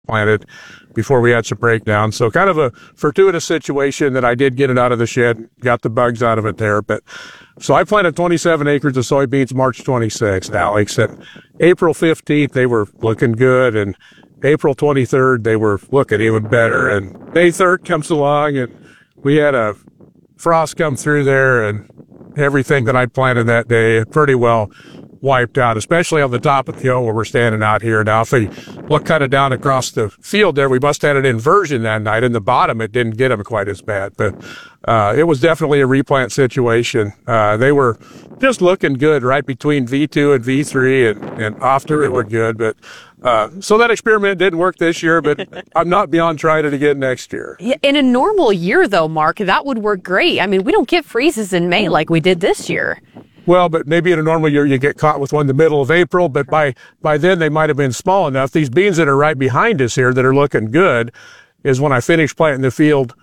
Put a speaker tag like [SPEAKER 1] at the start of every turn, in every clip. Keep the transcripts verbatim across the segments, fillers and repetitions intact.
[SPEAKER 1] planted before we had some breakdowns. So kind of a fortuitous situation that I did get it out of the shed, got the bugs out of it there. But so I planted twenty-seven acres of soybeans March twenty-sixth, Alex. And April fifteenth, they were looking good. And April twenty-third, they were looking even better. And May third comes along, and we had a frost come through there, and everything that I planted that day pretty well wiped out, especially on the top of the hill where we're standing out here now. If we look kind of down across the field there, we must have had an inversion that night. In the bottom, it didn't get them quite as bad, but uh, it was definitely a replant situation. Uh, they were just looking good right between V two and V three, and, and after it were good. But uh, so that experiment didn't work this year, but I'm not beyond trying it again next year.
[SPEAKER 2] Yeah, in a normal year, though, Mark, that would work great. I mean, we don't get freezes in May like we did this year.
[SPEAKER 1] Well, but maybe in a normal year you get caught with one in the middle of April, but by, by then they might have been small enough. These beans that are right behind us here that are looking good is when I finished planting the field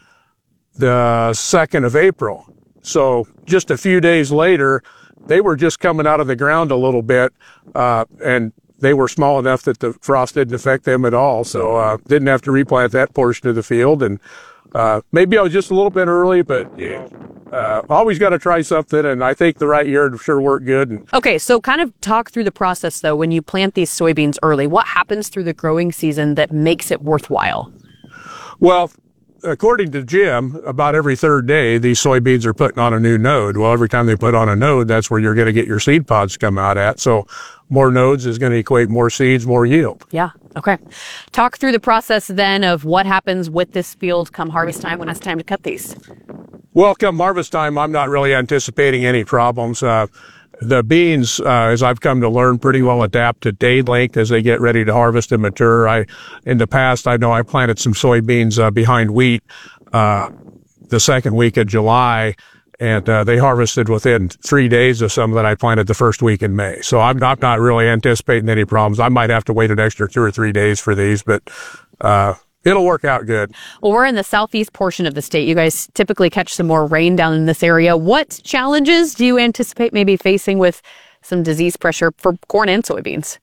[SPEAKER 1] the second of April. So just a few days later, they were just coming out of the ground a little bit, uh, and they were small enough that the frost didn't affect them at all. So, uh, didn't have to replant that portion of the field. And, uh, maybe I was just a little bit early, but yeah. Uh, always got to try something, and I think the right year sure worked good. And
[SPEAKER 2] okay, so kind of talk through the process, though, when you plant these soybeans early. What happens through the growing season that makes it worthwhile?
[SPEAKER 1] Well, according to Jim, about every third day, these soybeans are putting on a new node. Well, every time they put on a node, that's where you're going to get your seed pods come out at. So more nodes is going to equate more seeds, more yield.
[SPEAKER 2] Yeah, okay. Talk through the process, then, of what happens with this field come harvest time when it's time to cut these.
[SPEAKER 1] Well, come harvest time, I'm not really anticipating any problems. Uh, the beans, uh, as I've come to learn, pretty well adapt to day length as they get ready to harvest and mature. I, in the past, I know I planted some soybeans uh, behind wheat uh, the second week of July, and uh, they harvested within three days of some that I planted the first week in May. So I'm not, not really anticipating any problems. I might have to wait an extra two or three days for these, but uh it'll work out good.
[SPEAKER 2] Well, we're in the southeast portion of the state. You guys typically catch some more rain down in this area. What challenges do you anticipate maybe facing with some disease pressure for corn and soybeans?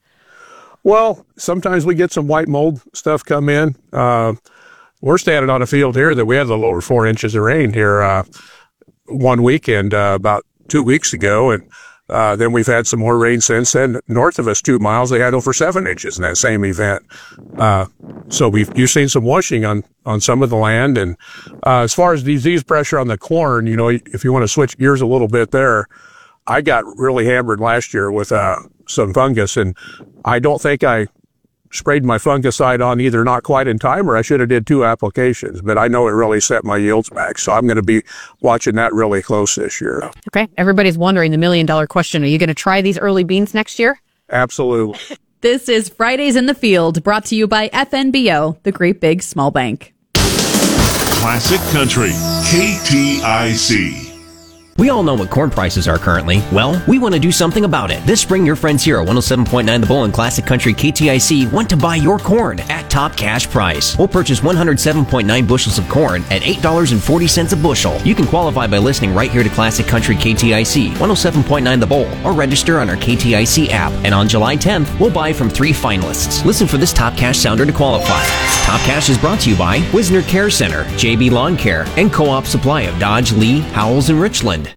[SPEAKER 1] Well, sometimes we get some white mold stuff come in. Uh, we're standing on a field here that we had a little over four inches of rain here uh, one weekend uh, about two weeks ago, and Uh, then we've had some more rain since then. North of us, two miles, they had over seven inches in that same event. Uh, so we've, you've seen some washing on, on some of the land. And, uh, as far as disease pressure on the corn, you know, if you want to switch gears a little bit there, I got really hammered last year with, uh, some fungus, and I don't think I sprayed my fungicide on either not quite in time, or I should have did two applications, but I know it really set my yields back. So I'm going to be watching that really close this year.
[SPEAKER 2] Okay. Everybody's wondering the million dollar question. Are you going to try these early beans next year?
[SPEAKER 1] Absolutely.
[SPEAKER 3] This is Fridays in the Field, brought to you by F N B O, the Great Big Small Bank.
[SPEAKER 4] Classic Country, K T I C.
[SPEAKER 5] We all know what corn prices are currently. Well, we want to do something about it. This spring, your friends here at one oh seven point nine The Bull and Classic Country K T I C want to buy your corn at top cash price. We'll purchase one hundred seven point nine bushels of corn at eight dollars and forty cents a bushel. You can qualify by listening right here to Classic Country K T I C, one oh seven point nine The Bull, or register on our K T I C app. And on July tenth, we'll buy from three finalists. Listen for this top cash sounder to qualify. Top Cash is brought to you by Wisner Care Center, J B Lawn Care, and Co-op Supply of Dodge, Lee, Howells, and Richland.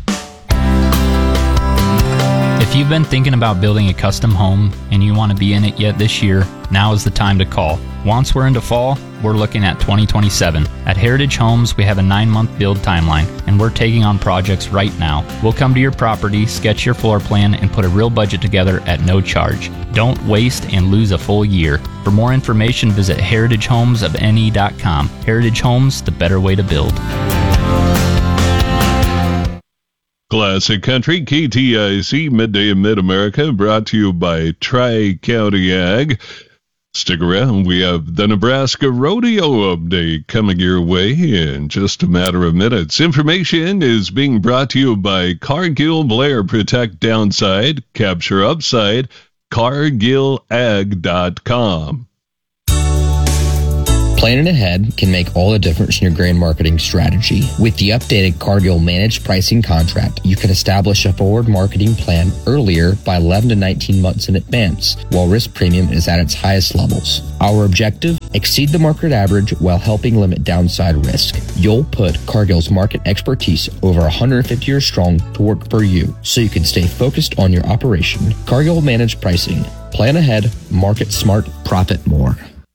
[SPEAKER 6] If you've been thinking about building a custom home and you want to be in it yet this year, now is the time to call. Once we're into fall, we're looking at twenty twenty-seven. At Heritage Homes, we have a nine-month build timeline, and we're taking on projects right now. We'll come to your property, sketch your floor plan, and put a real budget together at no charge. Don't waste and lose a full year. For more information, visit heritage homes of n e dot com. Heritage Homes, the better way to build.
[SPEAKER 4] Classic Country, K T I C, Midday in Mid-America, brought to you by Tri-County Ag. Stick around. We have the Nebraska Rodeo Update coming your way in just a matter of minutes. Information is being brought to you by Cargill Blair. Protect downside, capture upside, cargill ag dot com.
[SPEAKER 7] Planning ahead can make all the difference in your grain marketing strategy. With the updated Cargill Managed Pricing Contract, you can establish a forward marketing plan earlier by eleven to nineteen months in advance, while risk premium is at its highest levels. Our objective? Exceed the market average while helping limit downside risk. You'll put Cargill's market expertise over one hundred fifty years strong to work for you, so you can stay focused on your operation. Cargill Managed Pricing. Plan ahead, market smart, profit more.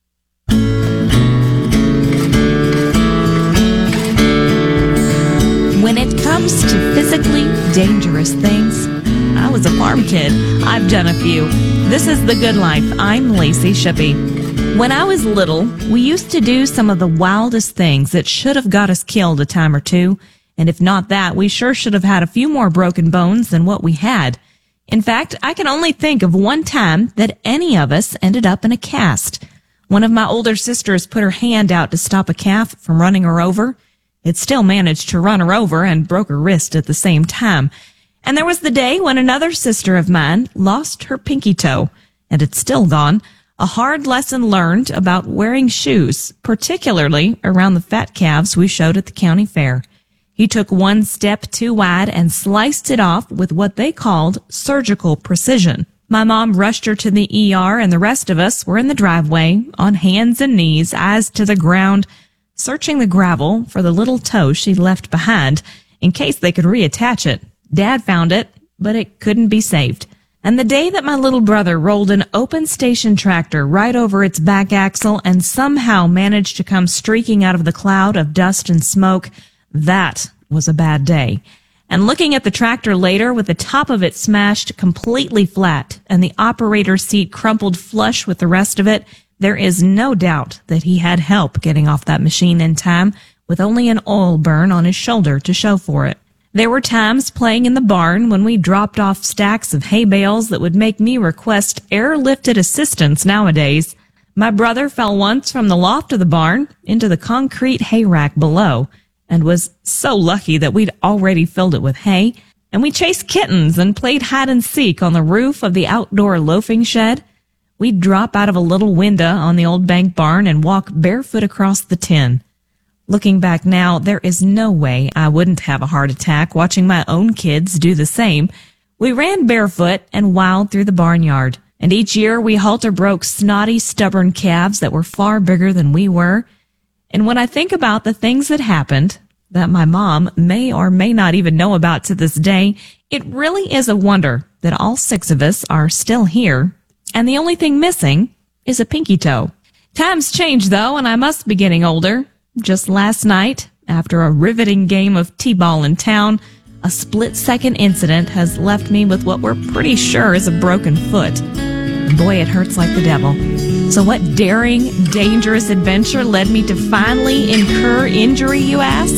[SPEAKER 8] When it comes to physically dangerous things, I was a farm kid. I've done a few. This is The Good Life. I'm Lacey Shippey. When I was little, we used to do some of the wildest things that should have got us killed a time or two. And if not that, we sure should have had a few more broken bones than what we had. In fact, I can only think of one time that any of us ended up in a cast. One of my older sisters put her hand out to stop a calf from running her over. It still managed to run her over and broke her wrist at the same time. And there was the day when another sister of mine lost her pinky toe, and it's still gone. A hard lesson learned about wearing shoes, particularly around the fat calves we showed at the county fair. He took one step too wide and sliced it off with what they called surgical precision. My mom rushed her to the E R, and the rest of us were in the driveway, on hands and knees, eyes to the ground, searching the gravel for the little toe she'd left behind in case they could reattach it. Dad found it, but it couldn't be saved. And the day that my little brother rolled an open station tractor right over its back axle and somehow managed to come streaking out of the cloud of dust and smoke, that was a bad day. And looking at the tractor later with the top of it smashed completely flat and the operator's seat crumpled flush with the rest of it, there is no doubt that he had help getting off that machine in time, with only an oil burn on his shoulder to show for it. There were times playing in the barn when we dropped off stacks of hay bales that would make me request airlifted assistance nowadays. My brother fell once from the loft of the barn into the concrete hay rack below, and was so lucky that we'd already filled it with hay. And we chased kittens and played hide and seek on the roof of the outdoor loafing shed. We'd drop out of a little window on the old bank barn and walk barefoot across the tin. Looking back now, there is no way I wouldn't have a heart attack watching my own kids do the same. We ran barefoot and wilded through the barnyard. And each year we halter broke snotty, stubborn calves that were far bigger than we were. And when I think about the things that happened, that my mom may or may not even know about to this day, it really is a wonder that all six of us are still here. And the only thing missing is a pinky toe. Times change, though, and I must be getting older. Just last night, after a riveting game of t-ball in town, a split-second incident has left me with what we're pretty sure is a broken foot. Boy, it hurts like the devil. So what daring, dangerous adventure led me to finally incur injury, you ask?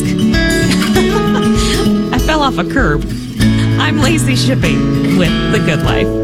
[SPEAKER 8] I fell off a curb. I'm Lacey Shippey with The Good Life.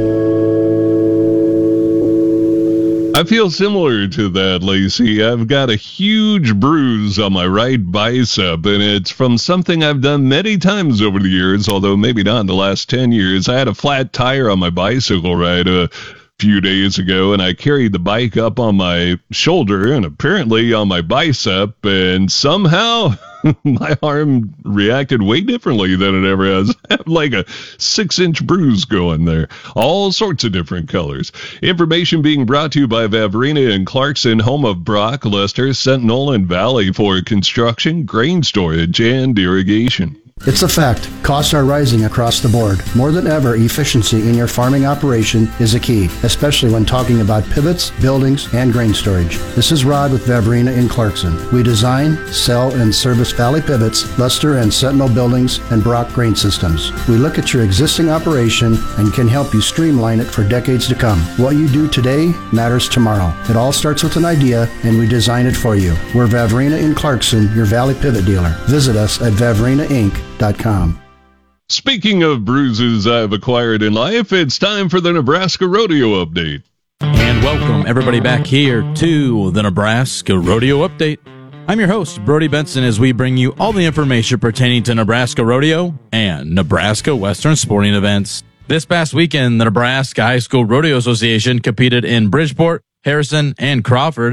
[SPEAKER 4] I feel similar to that, Lacey. I've got a huge bruise on my right bicep, and it's from something I've done many times over the years, although maybe not in the last ten years. I had a flat tire on my bicycle ride a few days ago, and I carried the bike up on my shoulder and apparently on my bicep, and somehow my arm reacted way differently than it ever has. I have like a six-inch bruise going there. All sorts of different colors. Information being brought to you by Vavrina and Clarkson, home of Brock, Lester, Sentinel, and Valley for construction, grain storage, and irrigation.
[SPEAKER 9] It's a fact. Costs are rising across the board. More than ever, efficiency in your farming operation is a key, especially when talking about pivots, buildings, and grain storage. This is Rod with Vavrina in Clarkson. We design, sell, and service Valley Pivots, Lester and Sentinel buildings, and Brock grain systems. We look at your existing operation and can help you streamline it for decades to come. What you do today matters tomorrow. It all starts with an idea, and we design it for you. We're Vavrina in Clarkson, your Valley Pivot dealer. Visit us at vavrina inc dot com.
[SPEAKER 4] Speaking of bruises I've acquired in life, it's time for the Nebraska Rodeo Update.
[SPEAKER 10] And welcome everybody back here to the Nebraska Rodeo Update. I'm your host, Brody Benson, as we bring you all the information pertaining to Nebraska Rodeo and Nebraska Western sporting events. This past weekend, the Nebraska High School Rodeo Association competed in Bridgeport, Harrison, and Crawford.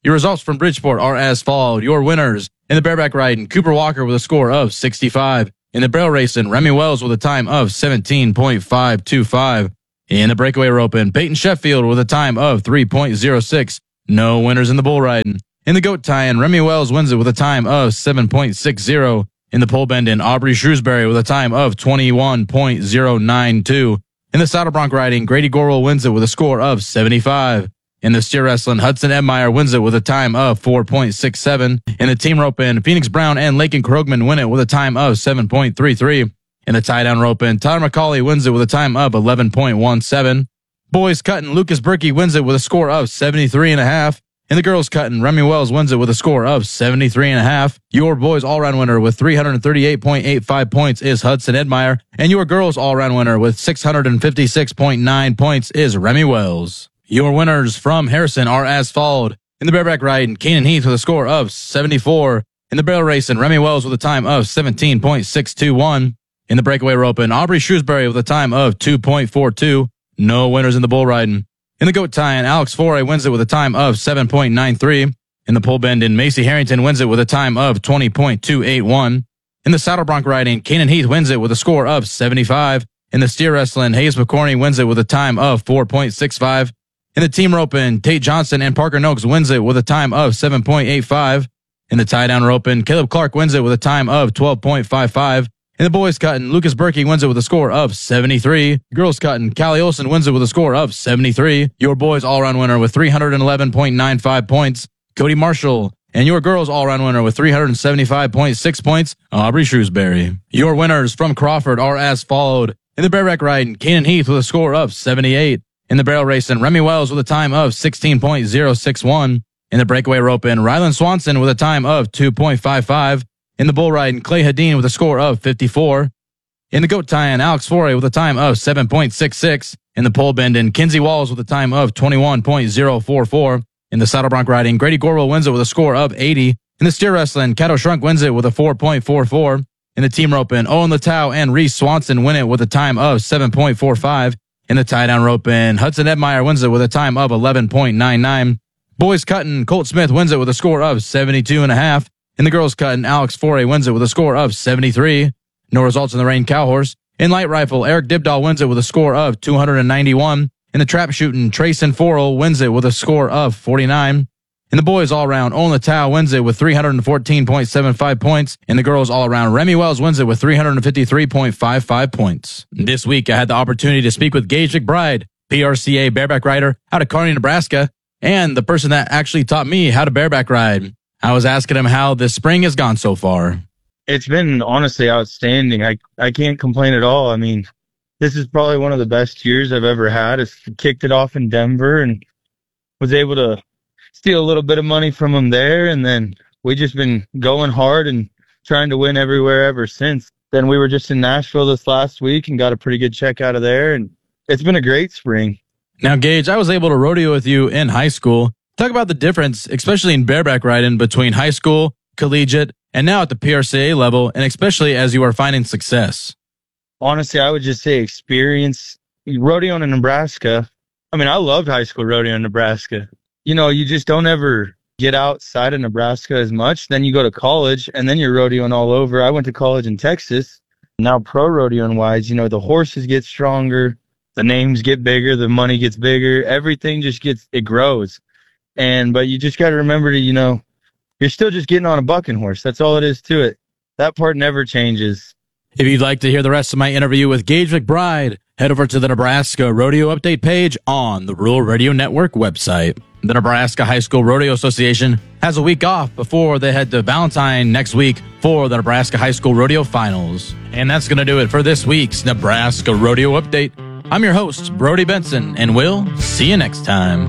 [SPEAKER 10] Your results from Bridgeport are as followed. Your winners in the bareback riding, Cooper Walker with a score of sixty-five. In the barrel racing, Remy Wells with a time of seventeen point five two five. In the breakaway roping, Peyton Sheffield with a time of three point oh six. No winners in the bull riding. In the goat tying, Remy Wells wins it with a time of seven point six oh. In the pole bending, Aubrey Shrewsbury with a time of twenty-one point oh nine two. In the saddle bronc riding, Grady Gorwell wins it with a score of seventy-five. In the steer wrestling, Hudson Edmeyer wins it with a time of four point six seven. In the team roping, Phoenix Brown and Lakin Krogman win it with a time of seven point three three. In the tie-down roping, Tyler McCauley wins it with a time of eleven point one seven. Boys cutting, Lucas Berkey wins it with a score of seventy-three and a half. In the girls cutting, Remy Wells wins it with a score of seventy-three and a half. Your boys all-around winner with three hundred thirty-eight point eight five points is Hudson Edmeyer, and your girls all-around winner with six hundred fifty-six point nine points is Remy Wells. Your winners from Harrison are as followed. In the bareback riding, Keenan Heath with a score of seventy-four. In the barrel racing, Remy Wells with a time of seventeen point six two one. In the breakaway roping, Aubrey Shrewsbury with a time of two point four two. No winners in the bull riding. In the goat tying, Alex Foray wins it with a time of seven point nine three. In the pole bending, Macy Harrington wins it with a time of twenty point two eight one. In the saddle bronc riding, Keenan Heath wins it with a score of seventy-five. In the steer wrestling, Hayes McCorney wins it with a time of four point six five. In the team roping, Tate Johnson and Parker Noakes wins it with a time of seven point eight five. In the tie-down roping, Caleb Clark wins it with a time of twelve point five five. In the boys cutting, Lucas Berkey wins it with a score of seventy-three. Girls cutting, Callie Olson wins it with a score of seventy-three. Your boys all-around winner with three hundred eleven point nine five points, Cody Marshall. And your girls all-around winner with three hundred seventy-five point six points, Aubrey Shrewsbury. Your winners from Crawford are as followed. In the bareback riding, Keenan Heath with a score of seventy-eight. In the barrel racing, Remy Wells with a time of sixteen point oh six one. In the breakaway roping, Rylan Swanson with a time of two point five five. In the bull riding, Clay Hadeen with a score of fifty-four. In the goat tying, Alex Foray with a time of seven point six six. In the pole bending, Kinsey Walls with a time of twenty-one point oh four four. In the saddle bronc riding, Grady Gorwell wins it with a score of eighty. In the steer wrestling, Cato Shrunk wins it with a four point four four. In the team roping, Owen Latow and Reese Swanson win it with a time of seven point four five. In the tie-down roping, Hudson Edmeyer wins it with a time of eleven point nine nine. Boys cutting, Colt Smith wins it with a score of seventy-two and a half. In the girls cutting, Alex Foray wins it with a score of seventy-three. No results in the Rain Cow Horse. In light rifle, Eric Dibdahl wins it with a score of two hundred ninety-one. In the trap shooting, Trayson Forrell wins it with a score of forty-nine. In the boys all-around, Owen Latow wins it with three hundred fourteen point seven five points. In the girls all-around, Remy Wells wins it with three hundred fifty-three point five five points. This week, I had the opportunity to speak with Gage McBride, P R C A bareback rider out of Kearney, Nebraska, and the person that actually taught me how to bareback ride. I was asking him how this spring has gone so far.
[SPEAKER 11] It's been honestly outstanding. I, I can't complain at all. I mean, this is probably one of the best years I've ever had. I kicked it off in Denver and was able to steal a little bit of money from them there, and then we just been going hard and trying to win everywhere ever since. Then we were just in Nashville this last week and got a pretty good check out of there, and it's been a great spring.
[SPEAKER 10] Now, Gage, I was able to rodeo with you in high school. Talk about the difference, especially in bareback riding, between high school, collegiate, and now at the P R C A level, and especially as you are finding success.
[SPEAKER 11] Honestly, I would just say experience. Rodeo in Nebraska, I mean, I loved high school rodeo in Nebraska. You know, you just don't ever get outside of Nebraska as much. Then you go to college, and then you're rodeoing all over. I went to college in Texas. Now pro rodeoing wise, you know, the horses get stronger, the names get bigger, the money gets bigger. Everything just gets, it grows. And, but you just got to remember to, you know, you're still just getting on a bucking horse. That's all it is to it. That part never changes.
[SPEAKER 10] If you'd like to hear the rest of my interview with Gage McBride, head over to the Nebraska Rodeo Update page on the Rural Radio Network website. The Nebraska High School Rodeo Association has a week off before they head to Valentine next week for the Nebraska High School Rodeo Finals. And that's going to do it for this week's Nebraska Rodeo Update. I'm your host, Brody Benson, and we'll see you next time.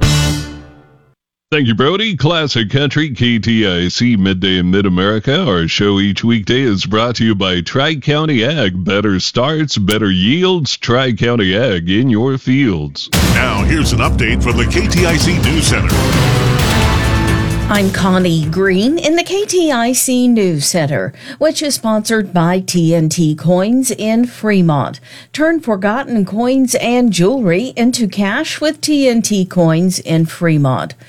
[SPEAKER 4] Thank you, Brody. Classic Country, K T I C, Midday in Mid-America. Our show each weekday is brought to you by Tri-County Ag. Better starts, better yields. Tri-County Ag in your fields.
[SPEAKER 12] Now, here's an update from the K T I C News Center.
[SPEAKER 13] I'm Connie Green in the K T I C News Center, which is sponsored by T N T Coins in Fremont. Turn forgotten coins and jewelry into cash with T N T Coins in Fremont.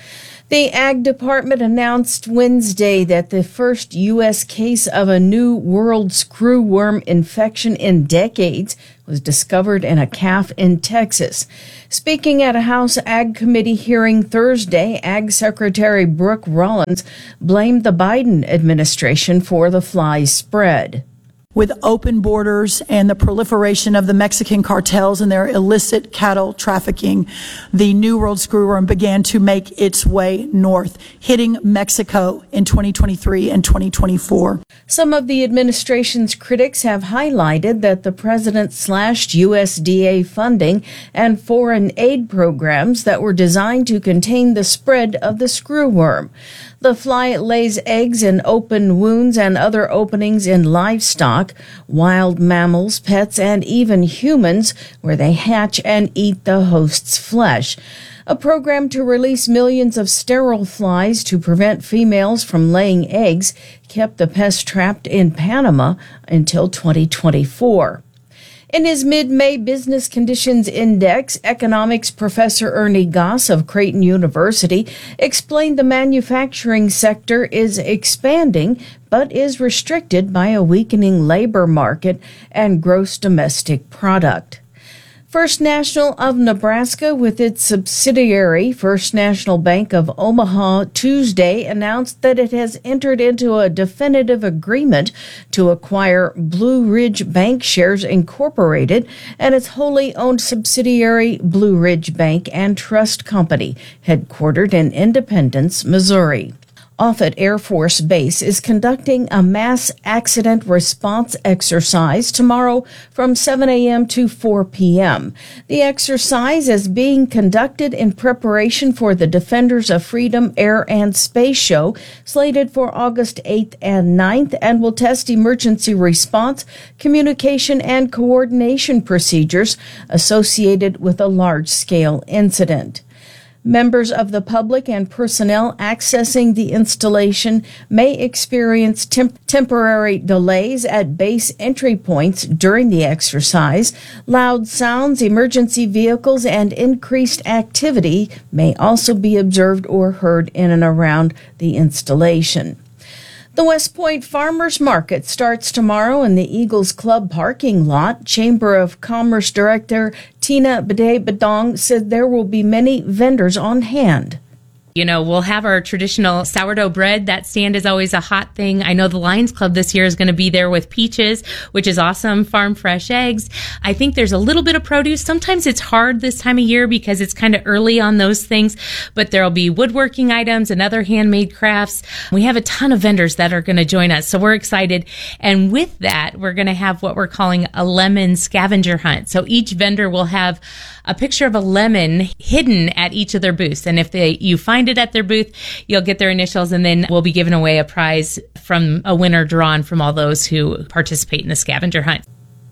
[SPEAKER 13] The Ag Department announced Wednesday that the first U S case of a new world screwworm infection in decades was discovered in a calf in Texas. Speaking at a House Ag Committee hearing Thursday, Ag Secretary Brooke Rollins blamed the Biden administration for the fly spread.
[SPEAKER 14] With open borders and the proliferation of the Mexican cartels and their illicit cattle trafficking, the New World Screwworm began to make its way north, hitting Mexico in twenty twenty-three and twenty twenty-four.
[SPEAKER 13] Some of the administration's critics have highlighted that the president slashed U S D A funding and foreign aid programs that were designed to contain the spread of the screwworm. The fly lays eggs in open wounds and other openings in livestock, wild mammals, pets, and even humans, where they hatch and eat the host's flesh. A program to release millions of sterile flies to prevent females from laying eggs kept the pest trapped in Panama until twenty twenty-four. In his mid-May Business Conditions Index, economics professor Ernie Goss of Creighton University explained the manufacturing sector is expanding, but is restricted by a weakening labor market and gross domestic product. First National of Nebraska, with its subsidiary First National Bank of Omaha, Tuesday announced that it has entered into a definitive agreement to acquire Blue Ridge Bank Shares Incorporated and its wholly owned subsidiary Blue Ridge Bank and Trust Company, headquartered in Independence, Missouri. Offutt Air Force Base is conducting a mass accident response exercise tomorrow from seven a.m. to four p.m. The exercise is being conducted in preparation for the Defenders of Freedom Air and Space Show, slated for August eighth and ninth, and will test emergency response, communication, and coordination procedures associated with a large-scale incident. Members of the public and personnel accessing the installation may experience temp- temporary delays at base entry points during the exercise. Loud sounds, emergency vehicles, and increased activity may also be observed or heard in and around the installation. The West Point Farmers Market starts tomorrow in the Eagles Club parking lot. Chamber of Commerce Director Tina Bede-Badong said there will be many vendors on hand.
[SPEAKER 15] You know, we'll have our traditional sourdough bread. That stand is always a hot thing. I know the Lions Club this year is going to be there with peaches, which is awesome. Farm fresh eggs. I think there's a little bit of produce. Sometimes it's hard this time of year because it's kind of early on those things, but there'll be woodworking items and other handmade crafts. We have a ton of vendors that are going to join us, so we're excited. And with that, we're going to have what we're calling a lemon scavenger hunt. So each vendor will have a picture of a lemon hidden at each of their booths. And if they you find it at their booth, you'll get their initials, and then we'll be giving away a prize from a winner drawn from all those who participate in the scavenger hunt.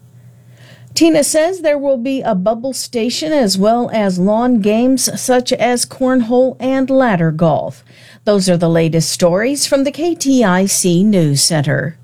[SPEAKER 13] Tina says there will be a bubble station as well as lawn games such as cornhole and ladder golf. Those are the latest stories from the K T I C News Center.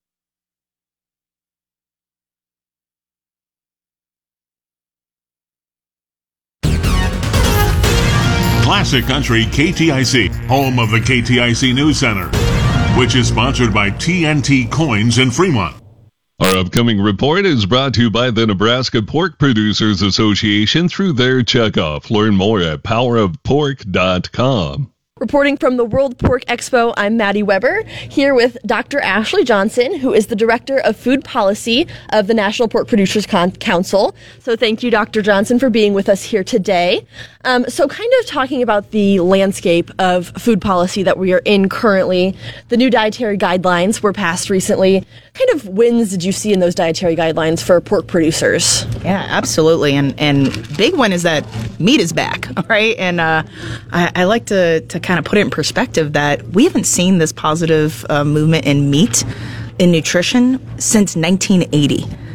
[SPEAKER 12] Classic Country K T I C, home of the K T I C News Center, which is sponsored by T N T Coins in Fremont.
[SPEAKER 4] Our upcoming report is brought to you by the Nebraska Pork Producers Association through their checkoff. Learn more at power of pork dot com.
[SPEAKER 16] Reporting from the World Pork Expo, I'm Maddie Weber, here with Doctor Ashley Johnson, who is the Director of Food Policy of the National Pork Producers Con- Council. So thank you, Doctor Johnson, for being with us here today. Um, so kind of talking about the landscape of food policy that we are in currently, the new dietary guidelines were passed recently. What kind of wins did you see in those dietary guidelines for pork producers?
[SPEAKER 17] Yeah, absolutely. And and big one is that meat is back, all right? And uh, I, I like to, to kind of put it in perspective that we haven't seen this positive uh, movement in meat, in nutrition, since nineteen eighty.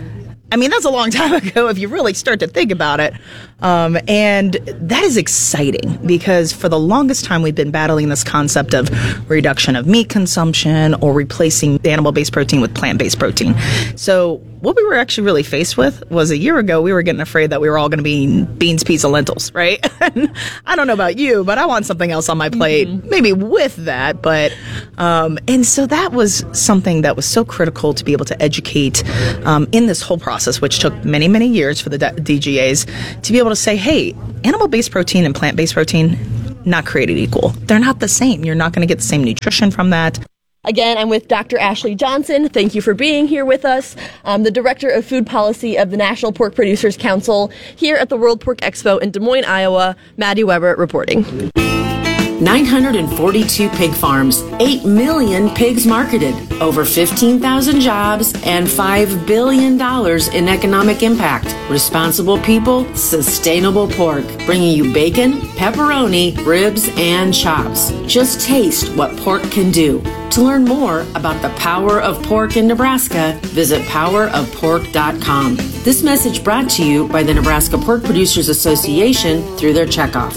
[SPEAKER 17] I mean, that's a long time ago if you really start to think about it. Um, and that is exciting because for the longest time we've been battling this concept of reduction of meat consumption or replacing animal-based protein with plant-based protein. So what we were actually really faced with was a year ago, we were getting afraid that we were all going to be eating beans, peas, and lentils, right? I don't know about you, but I want something else on my plate, mm-hmm. maybe with that. But, um, and so that was something that was so critical to be able to educate um, in this whole process, which took many, many years for the D G As to be able to say, hey, animal-based protein and plant-based protein, not created equal. They're not the same. You're not going to get the same nutrition from that.
[SPEAKER 16] Again, I'm with Doctor Ashley Johnson. Thank you for being here with us. I'm the Director of Food Policy of the National Pork Producers Council here at the World Pork Expo in Des Moines, Iowa. Maddie Weber reporting.
[SPEAKER 18] nine hundred forty-two pig farms, eight million pigs marketed, over fifteen thousand jobs, and five billion dollars in economic impact. Responsible people, sustainable pork, bringing you bacon, pepperoni, ribs, and chops. Just taste what pork can do. To learn more about the power of pork in Nebraska, visit power of pork dot com. This message brought to you by the Nebraska Pork Producers Association through their checkoff.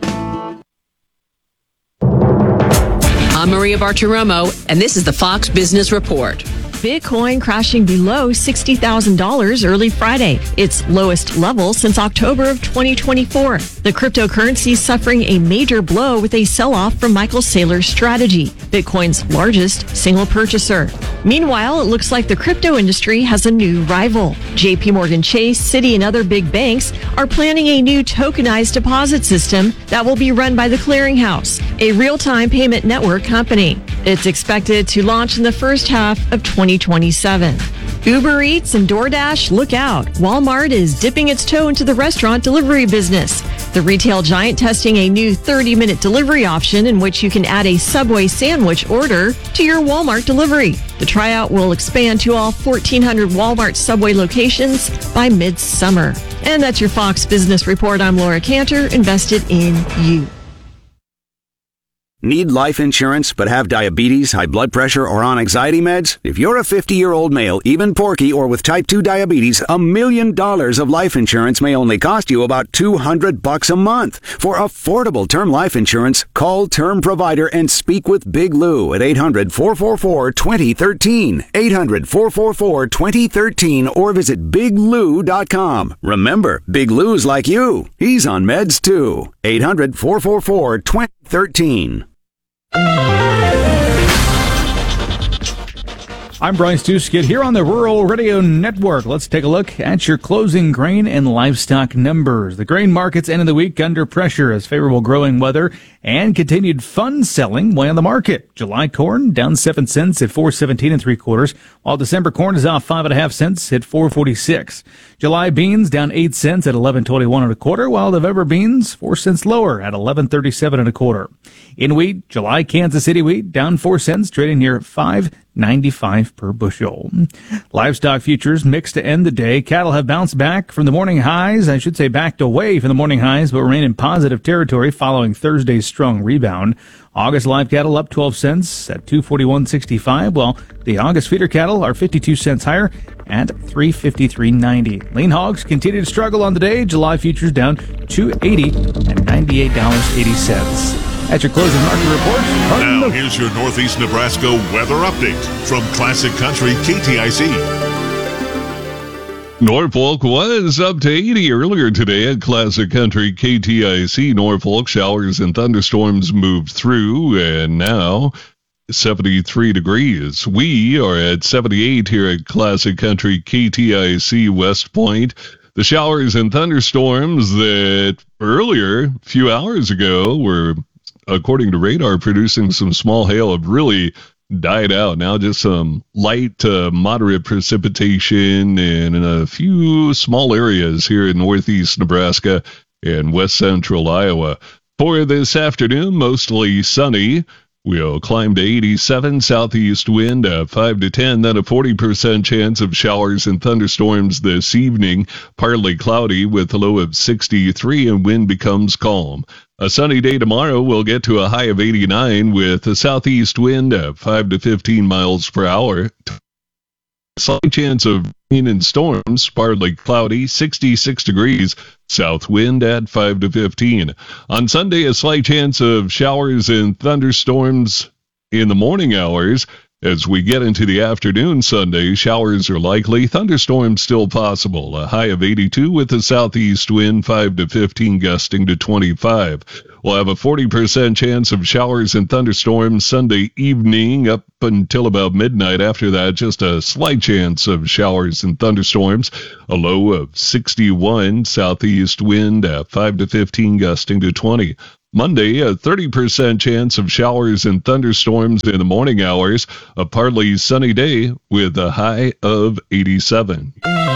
[SPEAKER 19] I'm Maria Bartiromo, and this is the Fox Business Report.
[SPEAKER 20] Bitcoin crashing below sixty thousand dollars early Friday, its lowest level since October of twenty twenty-four. The cryptocurrency suffering a major blow with a sell-off from Michael Saylor's strategy, Bitcoin's largest single purchaser. Meanwhile, it looks like the crypto industry has a new rival. J P Morgan Chase, Citi, and other big banks are planning a new tokenized deposit system that will be run by the Clearinghouse, a real-time payment network company. It's expected to launch in the first half of twenty twenty-seven. Uber Eats and DoorDash, look out. Walmart is dipping its toe into the restaurant delivery business. The retail giant testing a new thirty-minute delivery option in which you can add a Subway sandwich order to your Walmart delivery. The tryout will expand to all fourteen hundred Walmart Subway locations by midsummer. And that's your Fox Business Report. I'm Laura Cantor, invested in you.
[SPEAKER 21] Need life insurance but have diabetes, high blood pressure, or on anxiety meds? If you're a fifty-year-old male, even porky, or with type two diabetes, a million dollars of life insurance may only cost you about two hundred bucks a month. For affordable term life insurance, call Term Provider and speak with Big Lou at eight hundred, four four four, two zero one three, eight hundred, four four four, two zero one three, or visit big lou dot com. Remember, Big Lou's like you. He's on meds too. eight hundred, four four four, two zero one three.
[SPEAKER 22] I'm Brian Stuskid here on the Rural Radio Network. Let's take a look at your closing grain and livestock numbers. The grain markets ended the week under pressure as favorable growing weather and continued fund selling weigh on the market. July corn down seven cents at four seventeen and three quarters, while December corn is off five and a half cents at four forty-six. July beans down eight cents at eleven twenty-one and a quarter, while November beans four cents lower at eleven thirty-seven and a quarter. In wheat, July Kansas City wheat down four cents, trading near five ninety-five per bushel. Livestock futures mixed to end the day. Cattle have bounced back from the morning highs. I should say backed away from the morning highs, but remain in positive territory following Thursday's strong rebound. August live cattle up twelve cents at two forty-one sixty-five, while the August feeder cattle are fifty-two cents higher at three fifty-three ninety. Lean hogs continue to struggle on the day. July futures down two eighty at ninety-eight eighty. That's your closing market report.
[SPEAKER 12] Now, here's your Northeast Nebraska weather update from Classic Country K T I C.
[SPEAKER 4] Norfolk was up to eighty earlier today at Classic Country K T I C. Norfolk showers and thunderstorms moved through, and now seventy-three degrees. We are at seventy-eight here at Classic Country K T I C West Point. The showers and thunderstorms that earlier, a few hours ago, were, according to radar, producing some small hail have really died out. Now just some light to moderate precipitation in a few small areas here in northeast Nebraska and west central Iowa. For this afternoon, mostly sunny. We'll climb to eighty-seven, southeast wind at five to ten, then a forty percent chance of showers and thunderstorms this evening. Partly cloudy with a low of sixty-three, and wind becomes calm. A sunny day tomorrow, we'll get to a high of eighty-nine with a southeast wind at five to fifteen miles per hour. Slight chance of rain and storms, partly cloudy, sixty-six degrees. South wind at five to fifteen. On Sunday, a slight chance of showers and thunderstorms in the morning hours. As we get into the afternoon Sunday, showers are likely, thunderstorms still possible. A high of eighty-two with a southeast wind, five to fifteen, gusting to twenty-five. We'll have a forty percent chance of showers and thunderstorms Sunday evening up until about midnight. After that, just a slight chance of showers and thunderstorms. A low of sixty-one, southeast wind at five to fifteen, gusting to twenty. Monday, a thirty percent chance of showers and thunderstorms in the morning hours. A partly sunny day with a high of eighty-seven.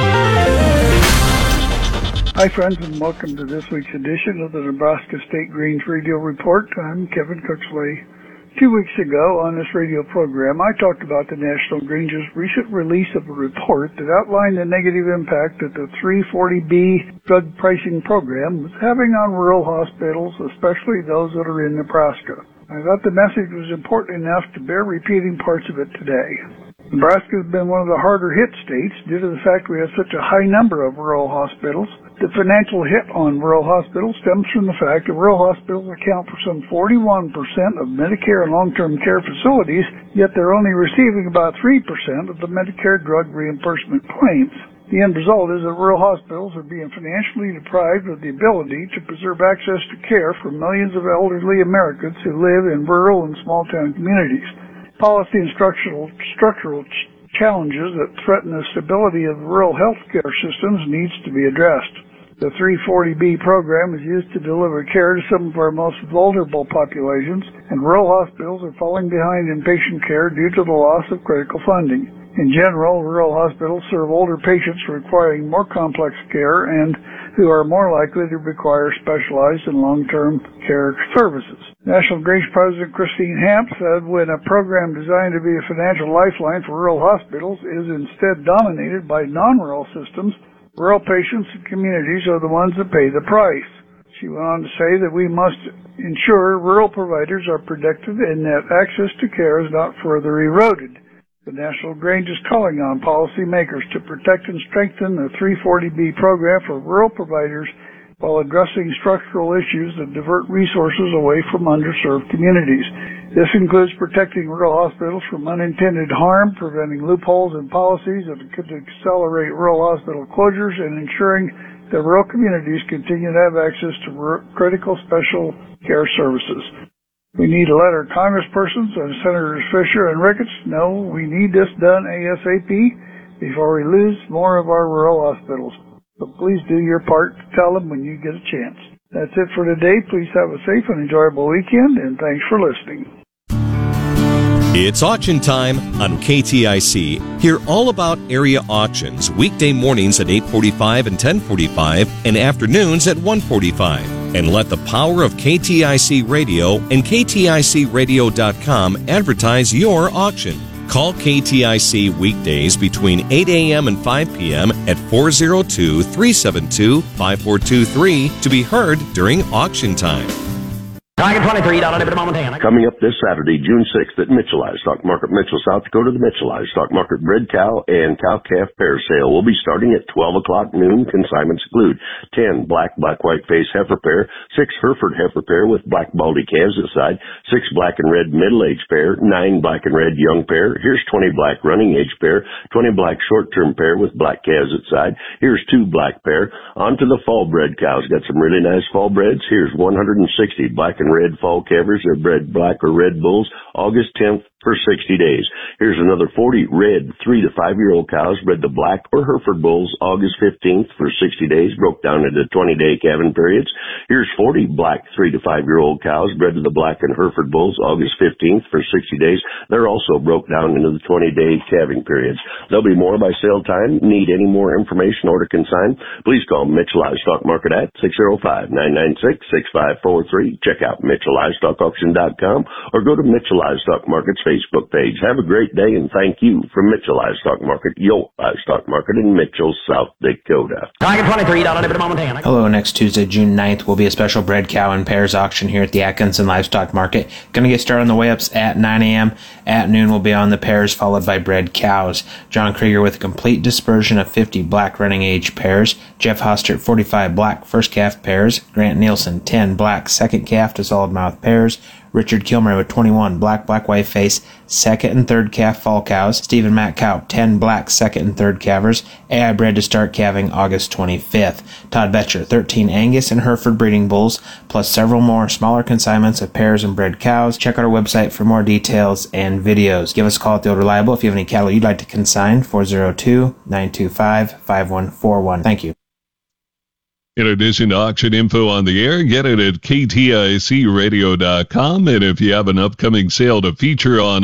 [SPEAKER 1] Hi, friends, and welcome to this week's edition of the Nebraska State Greens Radio Report. I'm Kevin Cooksley. Two weeks ago on this radio program, I talked about the National Greens' recent release of a report that outlined the negative impact that the three forty B drug pricing program was having on rural hospitals, especially those that are in Nebraska. I thought the message was important enough to bear repeating parts of it today. Nebraska has been one of the harder hit states due to the fact we have such a high number of rural hospitals. The financial hit on rural hospitals stems from the fact that rural hospitals account for some forty-one percent of Medicare and long-term care facilities, yet they're only receiving about three percent of the Medicare drug reimbursement claims. The end result is that rural hospitals are being financially deprived of the ability to preserve access to care for millions of elderly Americans who live in rural and small-town communities. Policy and structural, structural ch- challenges that threaten the stability of rural health care systems needs to be addressed. The three forty B program is used to deliver care to some of our most vulnerable populations, and rural hospitals are falling behind in patient care due to the loss of critical funding. In general, rural hospitals serve older patients requiring more complex care and who are more likely to require specialized and long-term care services. National Greens President Christine Hamp said when a program designed to be a financial lifeline for rural hospitals is instead dominated by non-rural systems, rural patients and communities are the ones that pay the price. She went on to say that we must ensure rural providers are protected and that access to care is not further eroded. The National Greens is calling on policymakers to protect and strengthen the three forty B program for rural providers while addressing structural issues that divert resources away from underserved communities. This includes protecting rural hospitals from unintended harm, preventing loopholes in policies that could accelerate rural hospital closures, and ensuring that rural communities continue to have access to critical special care services. We need to let our congresspersons and Senators Fisher and Ricketts know we need this done ASAP before we lose more of our rural hospitals. So please do your part to tell them when you get a chance. That's it for today. Please have a safe and enjoyable weekend, and thanks for listening.
[SPEAKER 2] It's auction time on K T I C. Hear all about area auctions weekday mornings at eight forty-five and ten forty-five and afternoons at one forty-five. And let the power of K T I C Radio and K T I C radio dot com advertise your auction. Call K T I C weekdays between eight a.m. and five p.m. at four oh two, three seven two, five four two three to be heard during auction time.
[SPEAKER 23] Coming up this Saturday, June sixth at Mitchell Livestock Market, Mitchell, South Dakota, the Mitchell Livestock Market bred cow and cow-calf pair sale will be starting at twelve o'clock noon. Consignments include ten black, black-white face heifer pair, six Hereford heifer pair with black baldy calves inside, six black and red middle-aged pair, nine black and red young pair. Here's twenty black running-age pair, twenty black short-term pair with black calves inside. Here's two black pair. On to the fall-bred cows. Got some really nice fall breds. Here's one hundred sixty black and red fall calvers. They're bred black or red bulls August tenth for sixty days. Here's another forty red three to five year old cows bred to black or Hereford bulls August fifteenth for sixty days, broke down into twenty day calving periods. Here's forty black three to five year old cows bred to the black and Hereford bulls August fifteenth for sixty days. They're also broke down into the twenty day calving periods. There'll be more by sale time. Need any more information or to consign? Please call Mitchell Livestock Market at six oh five, nine nine six, six five four three. Check out Mitchell Livestock Auction dot com or go to Mitchell Livestock Market's Facebook Facebook page. Have a great day, and thank you from Mitchell Livestock Market, your livestock market in Mitchell, South Dakota.
[SPEAKER 3] Hello, next Tuesday, June ninth, will be a special bred cow and pairs auction here at the Atkinson Livestock Market. Going to get started on the weigh-ups at nine a.m. At noon, we'll be on the pairs, followed by bred cows. John Krieger with a complete dispersion of fifty black running age pairs. Jeff Hostert, forty-five black first calf pairs. Grant Nielsen, ten black second calf to solid mouth pairs. Richard Kilmer with twenty-one black, black, white face, second and third calf fall cows. Stephen Matt Cow, ten black, second and third calvers. A I bred to start calving August twenty-fifth. Todd Betcher, thirteen Angus and Hereford breeding bulls, plus several more smaller consignments of pairs and bred cows. Check out our website for more details and videos. Give us a call at the Old Reliable if you have any cattle you'd like to consign, four oh two, nine two five, five one four one. Thank you.
[SPEAKER 4] In addition to auction info on the air, get it at K T I C radio dot com. And if you have an upcoming sale to feature on